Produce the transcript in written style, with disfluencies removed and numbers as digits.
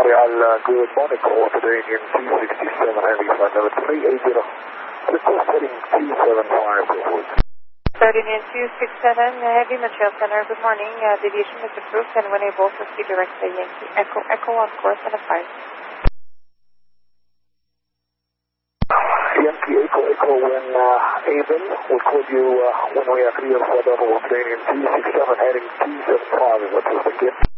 good morning, call today in 267 Heavy, flight level 380. Request heading 275 forward. 13-267 Heavy, Montreal Center, good morning. Deviation is approved and when able, proceed direct to Yankee Echo Echo on course and a 5. Yankee Echo Echo when able, we'll call you when we are clear for level Canadian 267 heading 275 is what we're thinking.